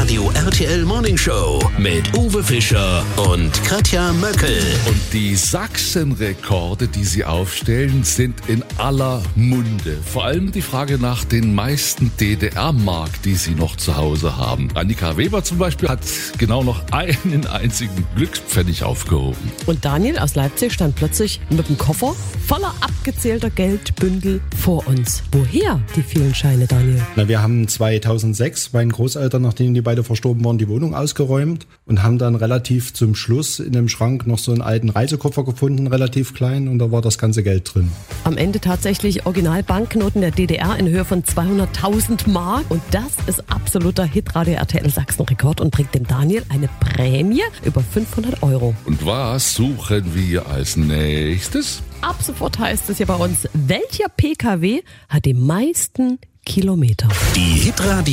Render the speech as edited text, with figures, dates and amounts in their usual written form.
Hitradio RTL Morning Show mit Uwe Fischer und Katja Möckel. Und die Sachsenrekorde, die sie aufstellen, sind in aller Munde. Vor allem die Frage nach den meisten DDR-Mark, die sie noch zu Hause haben. Annika Weber zum Beispiel hat genau noch einen einzigen Glückspfennig aufgehoben. Und Daniel aus Leipzig stand plötzlich mit einem Koffer voller abgezählter Geldbündel vor uns. Woher die vielen Scheine, Daniel? Na, wir haben 2006 meinen Großeltern, nachdem die beide verstorben waren, die Wohnung ausgeräumt und haben dann relativ zum Schluss in dem Schrank noch so einen alten Reisekoffer gefunden, relativ klein, und da war das ganze Geld drin. Am Ende tatsächlich Originalbanknoten der DDR in Höhe von 200.000 Mark. Und das ist absoluter Hitradio RTL Sachsen-Rekord und bringt dem Daniel eine Prämie über 500 €. Und was suchen wir als nächstes? Ab sofort heißt es hier bei uns, welcher PKW hat die meisten Kilometer? Die Hitradio